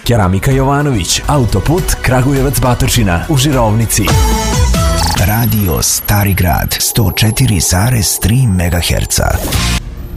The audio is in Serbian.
Keramika Jovanović, autoput Kragujevac Batočina u Žirovnici. Radio Stari Grad 104,3 MHz.